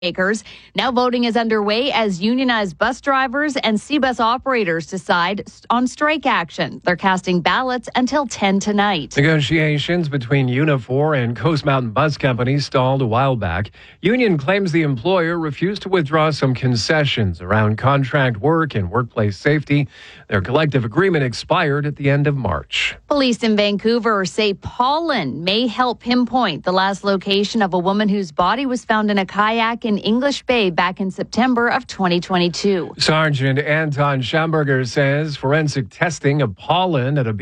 Acres. Now voting is underway as unionized bus drivers and C-bus operators decide on strike action. They're casting ballots until 10 tonight. Negotiations between Unifor and Coast Mountain Bus Company stalled a while back. Union claims the employer refused to withdraw some concessions around contract work and workplace safety. Their collective agreement expired at the end of March. Police in Vancouver say pollen may help pinpoint the last location of a woman whose body was found in a kayak in English Bay back in September of 2022. Sergeant Anton Schamberger says forensic testing of pollen at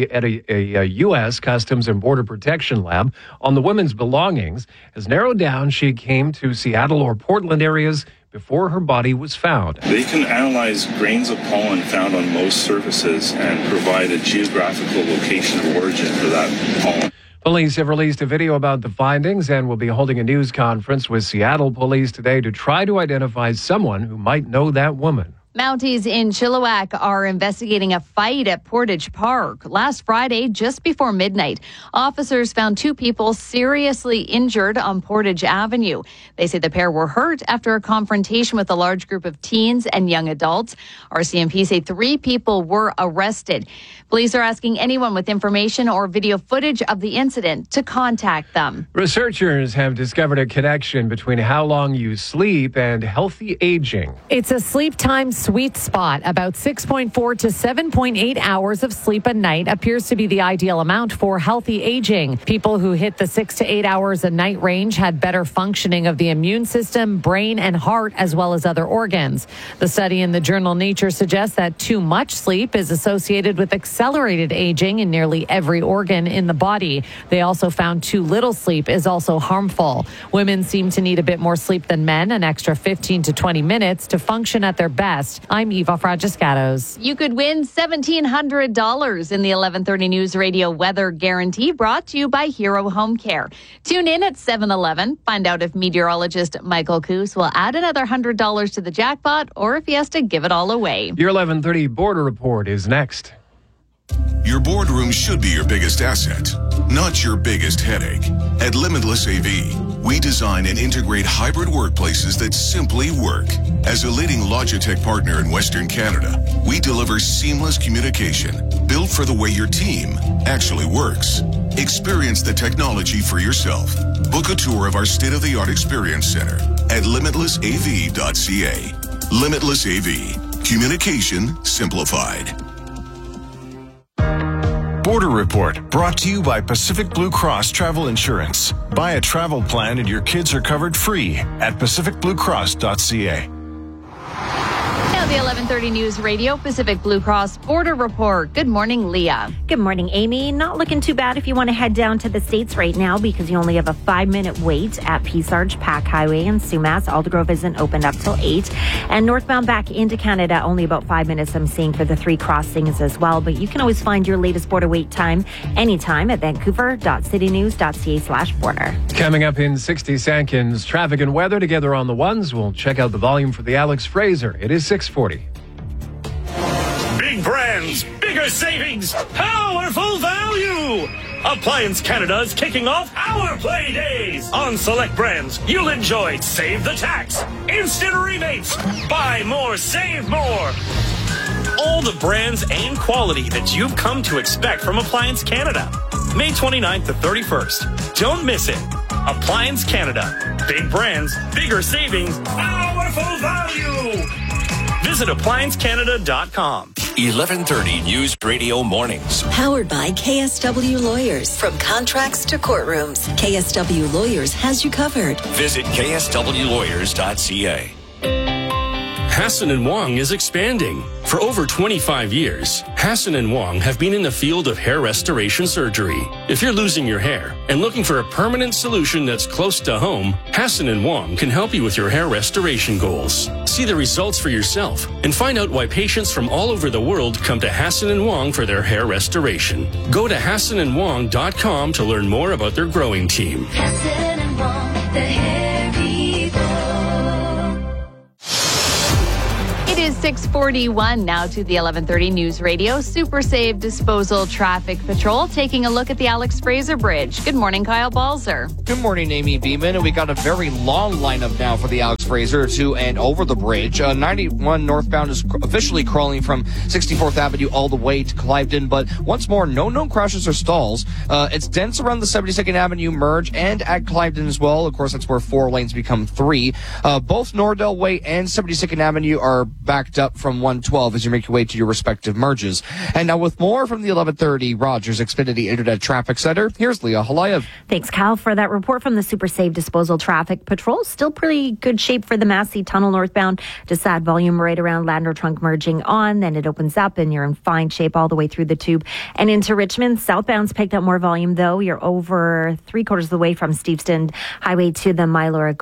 a U.S. Customs and Border Protection lab on the woman's belongings has narrowed down she came to Seattle or Portland areas before her body was found. They can analyze grains of pollen found on most surfaces and provide a geographical location of origin for that pollen. Police have released a video about the findings and will be holding a news conference with Seattle police today to try to identify someone who might know that woman. Mounties in Chilliwack are investigating a fight at Portage Park. Last Friday, just before midnight, officers found two people seriously injured on Portage Avenue. They say the pair were hurt after a confrontation with a large group of teens and young adults. RCMP say 3 people were arrested. Police are asking anyone with information or video footage of the incident to contact them. Researchers have discovered a connection between how long you sleep and healthy aging. It's a sleep time sweet spot. About 6.4 to 7.8 hours of sleep a night appears to be the ideal amount for healthy aging. People who hit the 6 to 8 hours a night range had better functioning of the immune system, brain, and heart, as well as other organs. The study in the journal Nature suggests that too much sleep is associated with accelerated aging in nearly every organ in the body. They also found too little sleep is also harmful. Women seem to need a bit more sleep than men, an extra 15 to 20 minutes to function at their best. I'm Eva Fragiscatos. You could win $1,700 in the 11:30 News Radio Weather Guarantee, brought to you by Hero Home Care. Tune in at 7:11. Find out if meteorologist Michael Coos will add another $100 to the jackpot or if he has to give it all away. Your 11:30 Border Report is next. Your boardroom should be your biggest asset, not your biggest headache. At Limitless AV, we design and integrate hybrid workplaces that simply work. As a leading Logitech partner in Western Canada, we deliver seamless communication built for the way your team actually works. Experience the technology for yourself. Book a tour of our state-of-the-art experience center at limitlessav.ca. Limitless AV. Communication simplified. Border Report, brought to you by Pacific Blue Cross Travel Insurance. Buy a travel plan and your kids are covered free at pacificbluecross.ca. Now the 11:30 News Radio Pacific Blue Cross Border Report. Good morning, Leah. Good morning, Amy. Not looking too bad if you want to head down to the States right now because you only have a 5-minute wait at Peace Arch, Pack Highway, and Sumas. Aldergrove isn't opened up till 8. And northbound back into Canada, only about 5 minutes I'm seeing for the 3 crossings as well. But you can always find your latest border wait time anytime at vancouver.citynews.ca/border. Coming up in 60 seconds, traffic and weather together on the ones. We'll check out the volume for the Alex Fraser. It is 6:40. Big brands, bigger savings, powerful value. Appliance Canada is kicking off our play days. On select brands, you'll enjoy Save the Tax, instant rebates, buy more, save more. All the brands and quality that you've come to expect from Appliance Canada. May 29th to 31st. Don't miss it. Appliance Canada. Big brands, bigger savings, powerful value. Visit appliancecanada.com. 11:30 News Radio Mornings. Powered by KSW Lawyers. From contracts to courtrooms, KSW Lawyers has you covered. Visit kswlawyers.ca. Hassan & Wong is expanding. For over 25 years, Hassan & Wong have been in the field of hair restoration surgery. If you're losing your hair and looking for a permanent solution that's close to home, Hassan & Wong can help you with your hair restoration goals. See the results for yourself and find out why patients from all over the world come to Hassan & Wong for their hair restoration. Go to HassanandWong.com to learn more about their growing team. Hassan & Wong, the hair people. It is 6:41 now to the 11:30 News Radio Super Save Disposal Traffic Patrol taking a look at the Alex Fraser Bridge. Good morning, Kyle Balzer. Good morning, Amy Beeman. And we got a very long lineup now for the Alex Fraser to and over the bridge. 91 northbound is officially crawling from 64th Avenue all the way to Cliveden. But once more, no known crashes or stalls. It's dense around the 72nd Avenue merge and at Cliveden as well. Of course, that's where 4 lanes become 3. Both Nordell Way and 72nd Avenue are backed up from 112 as you make your way to your respective merges. And now with more from the 1130 Rogers Xfinity Internet Traffic Center, here's Leah Halayev. Thanks, Kyle, for that report from the Super Save Disposal Traffic Patrol. Still pretty good shape for the Massey Tunnel northbound. Just that volume right around Ladner Trunk merging on. Then it opens up and you're in fine shape all the way through the tube and into Richmond. Southbound's picked up more volume, though. You're over 3/4 of the way from Steveston Highway to the Mylora